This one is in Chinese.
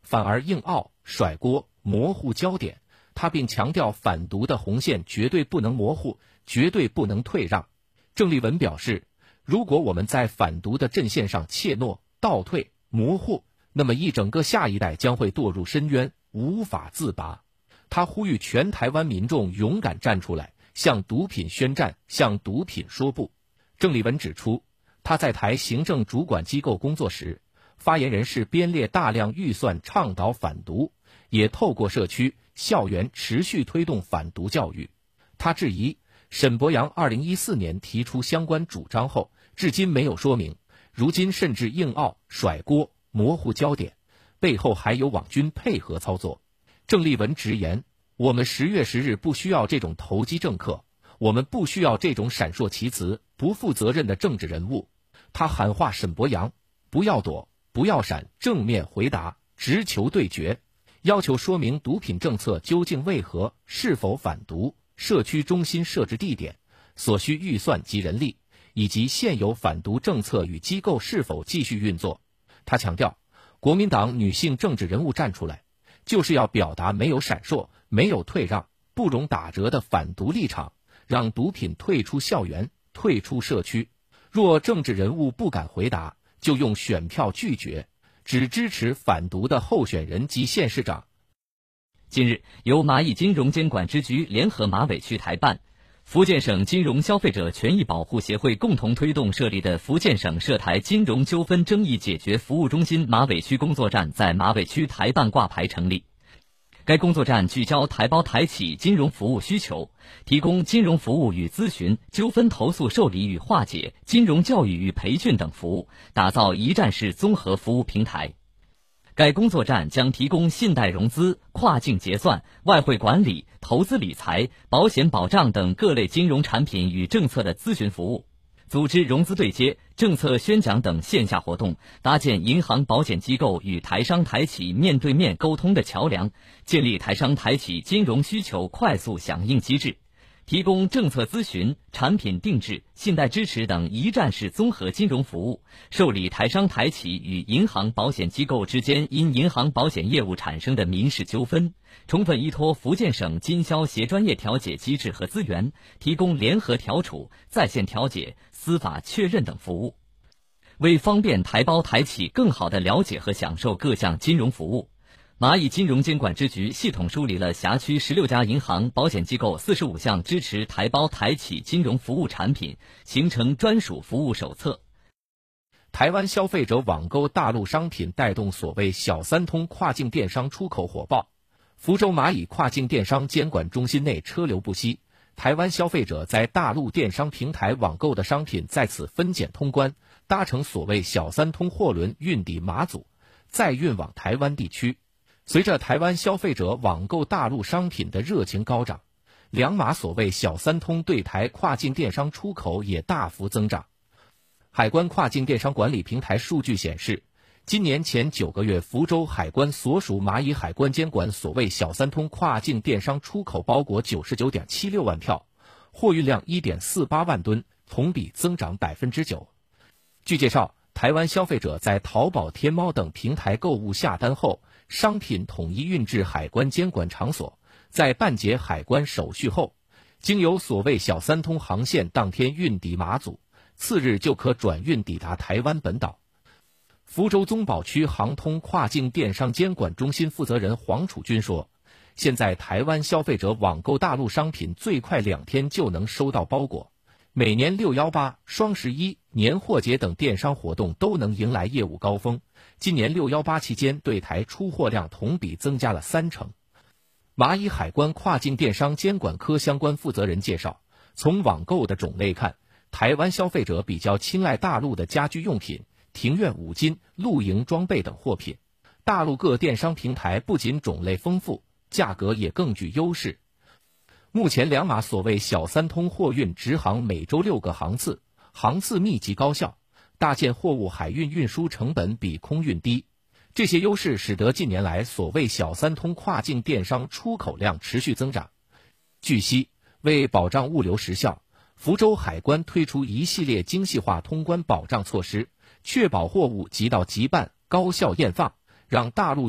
反而硬拗、甩锅、模糊焦点。他并强调反独的红线绝对不能模糊，绝对不能退让。郑丽文表示，如果我们在反独的阵线上怯懦、倒退、模糊，那么一整个下一代将会堕入深渊，无法自拔。他呼吁全台湾民众勇敢站出来，向毒品宣战，向毒品说不。郑丽文指出，他在台行政主管机构工作时，发言人是编列大量预算倡导反毒，也透过社区、校园持续推动反毒教育。他质疑沈伯洋2014年提出相关主张后，至今没有说明，如今甚至硬拗、甩锅、模糊焦点，背后还有网军配合操作。郑丽文直言，我们10月10日不需要这种投机政客，我们不需要这种闪烁其词、不负责任的政治人物。他喊话沈伯洋，不要躲，不要闪，正面回答，直球对决，要求说明毒品政策究竟为何，是否反毒，社区中心设置地点，所需预算及人力，以及现有反毒政策与机构是否继续运作。他强调，国民党女性政治人物站出来，就是要表达没有闪烁、没有退让、不容打折的反毒立场，让毒品退出校园、退出社区。若政治人物不敢回答，就用选票拒绝，只支持反毒的候选人及县市长。 近日，由蚂蚁金融监管支局联合马尾区台办、福建省金融消费者权益保护协会共同推动设立的福建省涉台金融纠纷争议解决服务中心马尾区工作站在马尾区台办挂牌成立。该工作站聚焦台胞台企金融服务需求，提供金融服务与咨询、纠纷投诉受理与化解、金融教育与培训等服务，打造一站式综合服务平台。该工作站将提供信贷融资、跨境结算、外汇管理、投资理财、保险保障等各类金融产品与政策的咨询服务，组织融资对接、政策宣讲等线下活动，搭建银行保险机构与台商台企面对面沟通的桥梁，建立台商台企金融需求快速响应机制，提供政策咨询、产品定制、信贷支持等一站式综合金融服务，受理台商台企与银行保险机构之间因银行保险业务产生的民事纠纷，充分依托福建省经销协专业调解机制和资源，提供联合调处、在线调解、司法确认等服务。为方便台胞台企更好地了解和享受各项金融服务，蚂蚁金融监管支局系统梳理了辖区16家银行、保险机构45项支持台胞台企金融服务产品，形成专属服务手册。 台湾消费者网购大陆商品带动所谓小三通跨境电商出口火爆。福州蚂蚁跨境电商监管中心内车流不息，台湾消费者在大陆电商平台网购的商品在此分检通关，搭乘所谓小三通货轮运抵马祖，再运往台湾地区。随着台湾消费者网购大陆商品的热情高涨，两码所谓小三通对台跨境电商出口也大幅增长。海关跨境电商管理平台数据显示，今年前9个月，福州海关所属蚂蚁海关监管所谓小三通跨境电商出口包裹 99.76 万票，货运量 1.48 万吨，同比增长 9%。据介绍，台湾消费者在淘宝、天猫等平台购物下单后，商品统一运至海关监管场所，在办结海关手续后，经由所谓小三通航线当天运抵马祖，次日就可转运抵达台湾本岛。福州宗保区航通跨境电商监管中心负责人黄楚军说，现在台湾消费者网购大陆商品最快2天就能收到包裹，每年618、双11、年货节等电商活动都能迎来业务高峰，今年618期间对台出货量同比增加了30%。蚂蚁海关跨境电商监管科相关负责人介绍，从网购的种类看，台湾消费者比较青睐大陆的家居用品、庭院五金、露营装备等货品。大陆各电商平台不仅种类丰富，价格也更具优势。目前两码所谓小三通货运直航每周6个航次，航次密集高效，大件货物海运运输成本比空运低。这些优势使得近年来所谓小三通跨境电商出口量持续增长。据悉，为保障物流时效，福州海关推出一系列精细化通关保障措施，确保货物即到即办、高效验放，让大陆